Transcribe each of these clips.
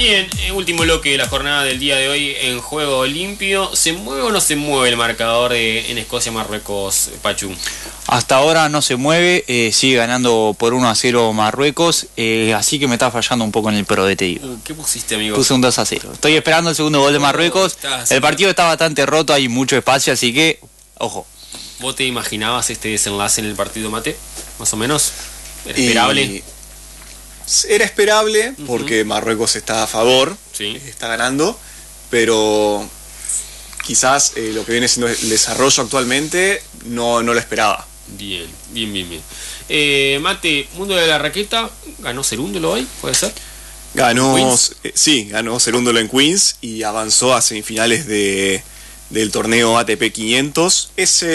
Bien, último bloque de la jornada del día de hoy en Juego Limpio. ¿Se mueve o no se mueve el marcador en Escocia-Marruecos, Pachu? Hasta ahora no se mueve, sigue ganando por 1-0 Marruecos, así que me está fallando un poco en el pro de te digo. ¿Qué pusiste, amigo? Puse un 2-0. Estoy esperando el segundo gol de Marruecos. El partido está bastante roto, hay mucho espacio, así que, ojo. ¿Vos te imaginabas este desenlace en el partido, Mate? Más o menos. ¿Era esperable? Era esperable porque Marruecos está a favor, está ganando, pero quizás lo que viene siendo el desarrollo actualmente no lo esperaba. Bien. Mate, Mundo de la Raqueta, ¿ganó Cerúndolo hoy? ¿Puede ser? Ganó Cerúndolo en Queens y avanzó a semifinales del torneo ATP 500.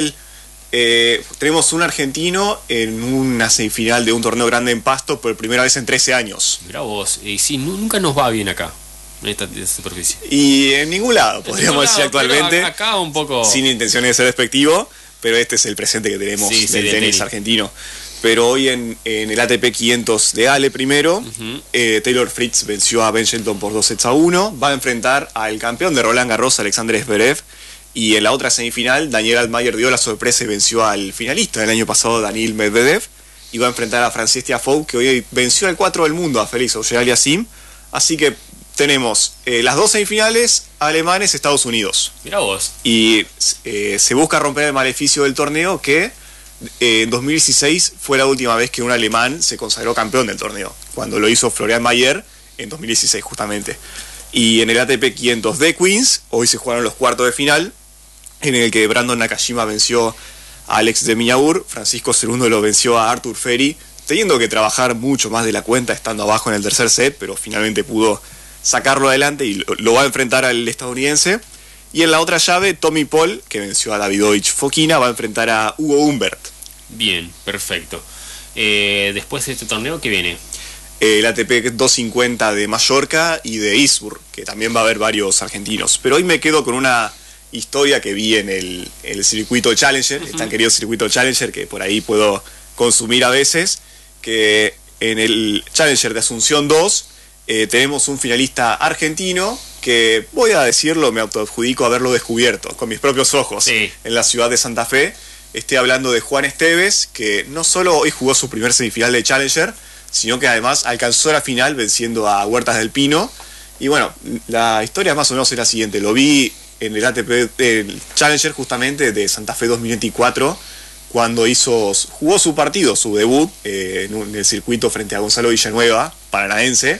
Tenemos un argentino en una semifinal de un torneo grande en Pasto por primera vez en 13 años. Mirá vos, sí, nunca nos va bien acá, en esta superficie. Y en ningún lado, podríamos decir actualmente. Acá un poco... Sin intención de ser despectivo, pero este es el presente que tenemos del tenis argentino. Pero hoy en el ATP 500 de Ale primero, Taylor Fritz venció a Ben Shelton por 2-1. Va a enfrentar al campeón de Roland Garros, Alexander Zverev. Y en la otra semifinal, Daniel Altmaier dio la sorpresa y venció al finalista del año pasado, Daniil Medvedev. Y va a enfrentar a Frances Tiafoe, que hoy venció al 4 del mundo, a Félix Auger-Aliassime. Así que tenemos las dos semifinales, alemanes, Estados Unidos. Mirá vos. Y se busca romper el maleficio del torneo, que en 2016 fue la última vez que un alemán se consagró campeón del torneo, cuando lo hizo Florian Mayer en 2016 justamente. Y en el ATP 500 de Queens, hoy se jugaron los cuartos de final, en el que Brandon Nakashima venció a Alex de Minaur, Francisco Cerúndolo venció a Arthur Ferry, teniendo que trabajar mucho más de la cuenta estando abajo en el tercer set, pero finalmente pudo sacarlo adelante y lo va a enfrentar al estadounidense. Y en la otra llave, Tommy Paul, que venció a Davidovich Fokina, va a enfrentar a Hugo Humbert. Bien, perfecto. Después de este torneo, ¿qué viene? El ATP 250 de Mallorca y de Eastbourg, que también va a haber varios argentinos. Pero hoy me quedo con una historia que vi en el circuito Challenger, el tan querido circuito Challenger, que por ahí puedo consumir a veces, que en el Challenger de Asunción 2 tenemos un finalista argentino que, voy a decirlo, me autoadjudico haberlo descubierto con mis propios ojos en la ciudad de Santa Fe. Estoy hablando de Juan Esteves, que no solo hoy jugó su primer semifinal de Challenger, sino que además alcanzó la final venciendo a Huertas del Pino. Y bueno, la historia más o menos es la siguiente. Lo vi en el ATP, el Challenger justamente de Santa Fe 2024, cuando jugó su partido, su debut en el circuito frente a Gonzalo Villanueva, paranaense.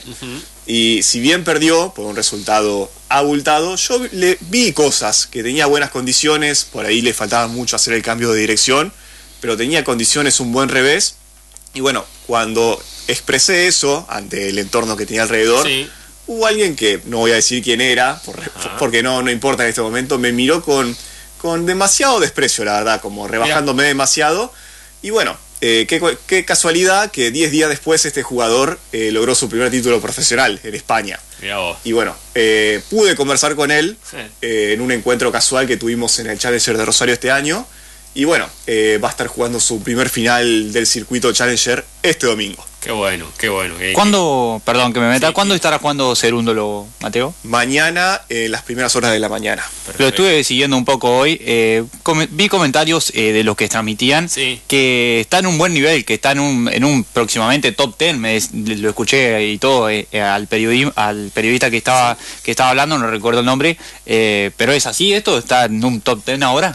Y si bien perdió por un resultado abultado, yo le vi cosas, que tenía buenas condiciones, por ahí le faltaba mucho hacer el cambio de dirección, pero tenía condiciones, un buen revés. Y bueno, cuando expresé eso ante el entorno que tenía alrededor, hubo alguien que, no voy a decir quién era, porque no importa en este momento, me miró con demasiado desprecio, la verdad, como rebajándome demasiado. Y bueno, qué casualidad que 10 días después este jugador logró su primer título profesional en España. Y bueno, pude conversar con él en un encuentro casual que tuvimos en el Challenger de Rosario este año. Y bueno, va a estar jugando su primer final del circuito Challenger este domingo. Qué bueno. ¿Cuándo, perdón que me meta, ¿cuándo estará jugando Cerúndolo, Mateo? Mañana, las primeras horas de la mañana. Lo estuve siguiendo un poco hoy, vi comentarios de los que transmitían, que está en un buen nivel, que está en un próximamente top 10, lo escuché y todo, al periodista que estaba hablando, no recuerdo el nombre, pero es así, ¿esto está en un top 10 ahora?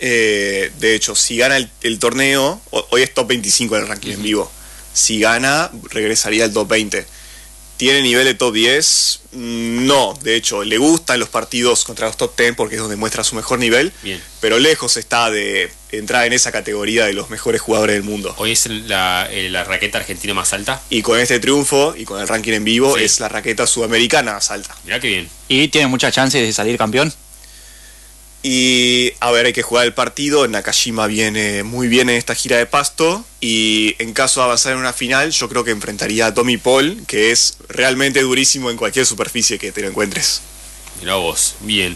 De hecho, si gana el torneo, hoy es top 25 en el ranking en vivo. Si gana, regresaría al top 20. ¿Tiene nivel de top 10? No, de hecho, le gustan los partidos contra los top 10 porque es donde muestra su mejor nivel. Pero lejos está de entrar en esa categoría de los mejores jugadores del mundo. ¿Hoy es la raqueta argentina más alta? Y con este triunfo y con el ranking en vivo es la raqueta sudamericana más alta. Mirá qué bien. ¿Y tiene muchas chances de salir campeón? Y a ver, hay que jugar el partido. Nakashima viene muy bien en esta gira de Pasto y en caso de avanzar en una final, yo creo que enfrentaría a Tommy Paul, que es realmente durísimo en cualquier superficie que te lo encuentres. Mirá vos, bien.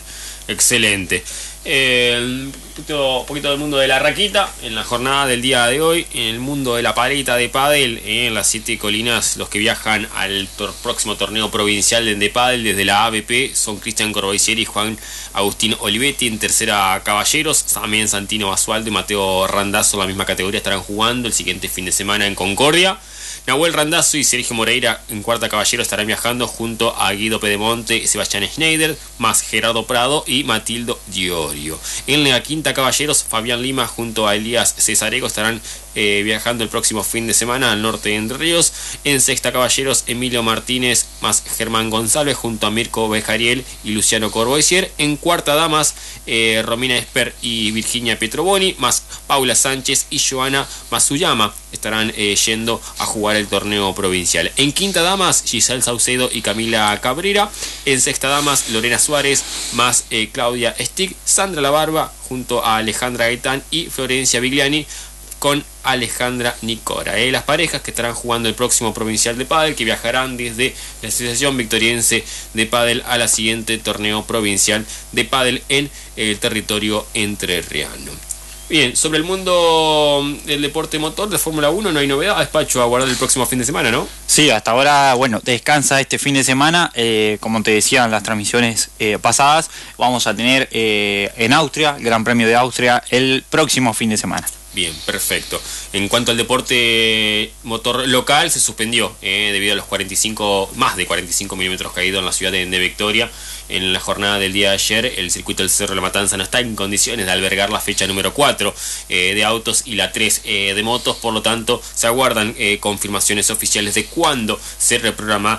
Excelente. Un poquito del mundo de la raqueta en la jornada del día de hoy. En el mundo de la paleta de pádel, en las 7 colinas, los que viajan al próximo torneo provincial de pádel desde la ABP son Cristian Corboisieri y Juan Agustín Olivetti. En tercera, caballeros, también Santino Basualdo y Mateo Randazzo en la misma categoría estarán jugando el siguiente fin de semana en Concordia. Nahuel Randazzo y Sergio Moreira en cuarta, caballero, estarán viajando junto a Guido Pedemonte, Sebastián Schneider, más Gerardo Prado y Matildo Diorio. En la quinta, caballeros, Fabián Lima junto a Elías Cesarego estarán viajando el próximo fin de semana al norte de Entre Ríos. En sexta, caballeros, Emilio Martínez más Germán González junto a Mirko Bejariel y Luciano Corboisier. En cuarta, damas, Romina Esper y Virginia Petroboni más Paula Sánchez y Joana Masuyama estarán yendo a jugar el torneo provincial. En quinta, damas, Giselle Saucedo y Camila Cabrera. En sexta, damas, Lorena Suárez más Claudia Stick, Sandra La Barba junto a Alejandra Gaitán y Florencia Vigliani con Alejandra Nicora. Las parejas que estarán jugando el próximo provincial de pádel, que viajarán desde la Asociación Victoriense de Pádel a la siguiente torneo provincial de pádel en el territorio entrerriano. Bien, sobre el mundo del deporte motor de Fórmula 1 no hay novedades, Pacho, a guardar el próximo fin de semana, ¿no? Sí, hasta ahora, bueno, descansa este fin de semana. Como te decía en las transmisiones pasadas, vamos a tener en Austria, el Gran Premio de Austria, el próximo fin de semana. Bien, perfecto. En cuanto al deporte motor local, se suspendió debido a los más de 45 milímetros caídos en la ciudad de Victoria. En la jornada del día de ayer, el circuito del Cerro de la Matanza no está en condiciones de albergar la fecha número 4 de autos y la 3 de motos. Por lo tanto, se aguardan confirmaciones oficiales de cuándo se reprogramará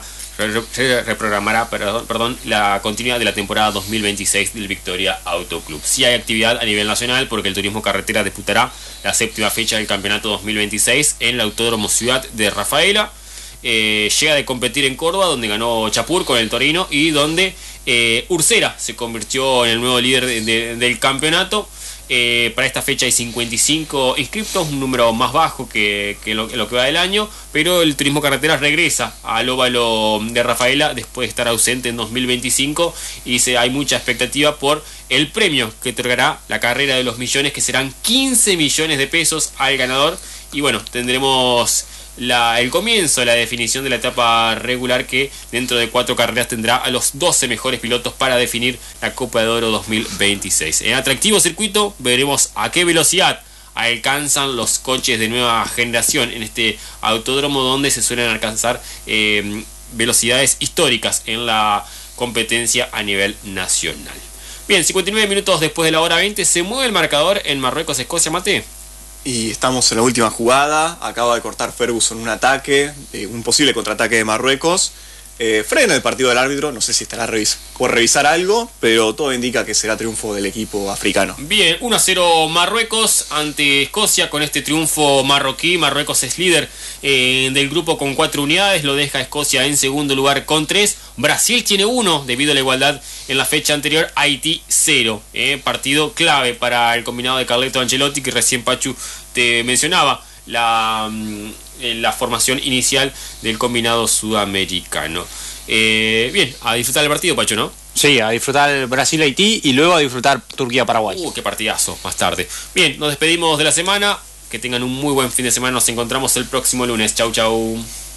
la continuidad de la temporada 2026 del Victoria Auto Club. Sí hay actividad a nivel nacional porque el Turismo Carretera disputará la séptima fecha del campeonato 2026 en el Autódromo Ciudad de Rafaela. Llega de competir en Córdoba, donde ganó Chapur con el Torino y donde Ursera se convirtió en el nuevo líder del campeonato. Para esta fecha hay 55 inscriptos, un número más bajo que lo que va del año, pero el Turismo Carretera regresa al óvalo de Rafaela después de estar ausente en 2025 y hay mucha expectativa por el premio que otorgará la carrera de los millones, que serán 15 millones de pesos al ganador. Y bueno, tendremos el comienzo de la definición de la etapa regular, que dentro de 4 carreras tendrá a los 12 mejores pilotos para definir la Copa de Oro 2026. En atractivo circuito veremos a qué velocidad alcanzan los coches de nueva generación en este autódromo, donde se suelen alcanzar velocidades históricas en la competencia a nivel nacional. Bien, 59 minutos después de la hora 20, se mueve el marcador en Marruecos-Escocia, Mate. Y estamos en la última jugada. Acaba de cortar Ferguson un ataque, un posible contraataque de Marruecos. Frena el partido del árbitro, no sé si estará por revisar algo, pero todo indica que será triunfo del equipo africano. Bien, 1-0 Marruecos ante Escocia. Con este triunfo marroquí, Marruecos es líder del grupo con 4 unidades, lo deja Escocia en segundo lugar con 3. Brasil tiene 1 debido a la igualdad en la fecha anterior, Haití 0. Partido clave para el combinado de Carleto Ancelotti, que recién Pachu te mencionaba la formación inicial del combinado sudamericano. Bien, a disfrutar el partido, Pacho, ¿no? Sí, a disfrutar Brasil-Haití y luego a disfrutar Turquía-Paraguay. Qué partidazo, más tarde. Bien, nos despedimos de la semana. Que tengan un muy buen fin de semana. Nos encontramos el próximo lunes. Chau, chau.